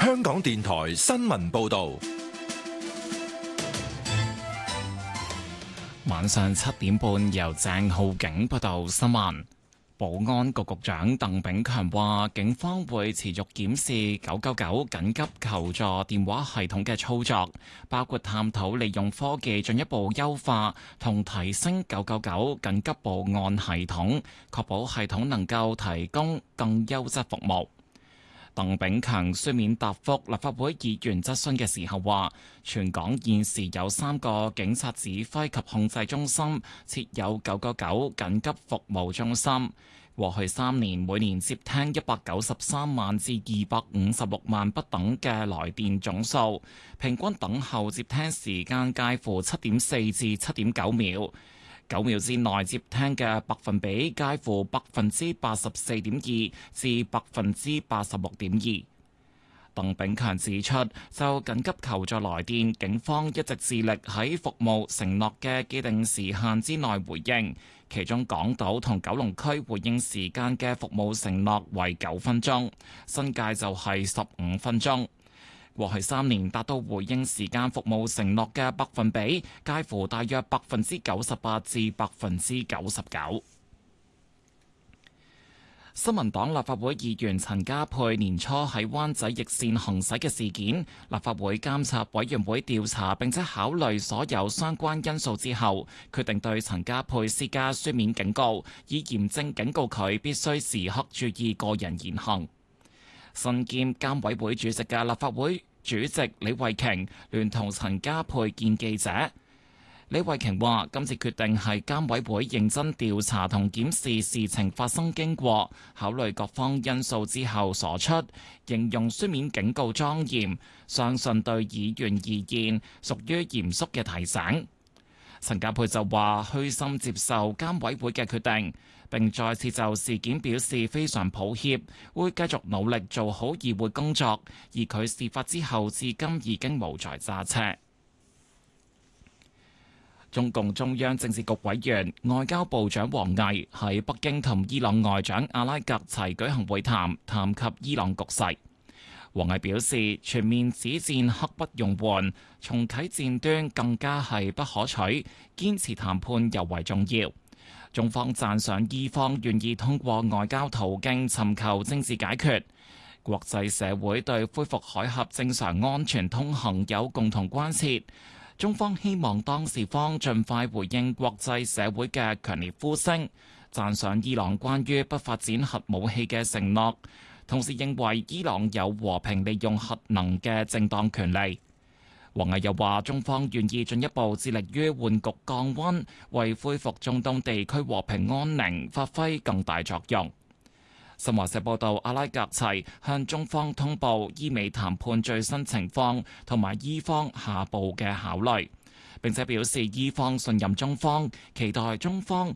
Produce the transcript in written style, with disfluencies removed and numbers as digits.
香港電台新聞報道。 晚上7點半，由鄭浩景報道新聞。保安局局長鄧炳強話，警方會持續檢視999緊急求助電話系統嘅操作，包括探討利用科技進一步優化同提升999緊急報案系統，確保系統能夠提供更優質服務。鄧炳強書面答覆立法會議員質詢嘅時候話，全港現時有3個警察指揮及控制中心，設有999緊急服務中心。過去3年每年接聽193萬至256萬不等嘅來電總數，平均等候接聽時間介乎7.4至7.9秒。9秒之內接聽嘅百分比介乎84.2%至86.2%。鄧炳強指出，就緊急求助來電，警方一直致力喺服務承諾嘅既定時限之內回應，其中港島同九龍區回應時間嘅服務承諾為9分鐘，新界就係15分鐘。過去3年達到回應時間服務承諾嘅百分比介乎大約98%至99%。新民黨立法會議員陳家珮年初喺灣仔逆線行駛嘅事件，立法會監察委員會調查並且考慮所有相關因素之後，決定對陳家珮施加書面警告，以嚴正警告佢必須時刻注意個人言行。身兼監委會主席嘅立法會主席李慧瓊聯同陳家珮見記者。李慧瓊話：今次決定係監委會認真調查同檢視事情發生經過，考慮各方因素之後所出，形容書面警告莊嚴，相信對議員而言屬於嚴肅嘅提醒。陳家珮就話：虛心接受監委會嘅決定，並再次就事件表示非常抱歉，會繼續努力做好議會工作。而佢事發之後至今已經無在揸車。中共中央政治局委員、外交部長王毅喺北京同伊朗外長阿拉格齊舉行會談，談及伊朗局勢。王毅表示，全面止戰刻不容緩，重啟戰端更加係不可取，堅持談判尤為重要。中方讚賞伊方願意通過外交途徑尋求政治解決。國際社會對恢復海峽正常安全通行有共同關切。中方希望當事方盡快回應國際社會嘅強烈呼聲，讚賞伊朗關於不發展核武器嘅承諾，同時認為伊朗有和平利用核能嘅正當權利。王毅又話，中方願意進一步致力於緩局降溫，為恢復中東地區和平安寧發揮更大作用。新華社報道，阿拉格齊向中方通報伊美談判最新情況同埋伊方下步嘅考慮，並且表示伊方信任中方，期待中方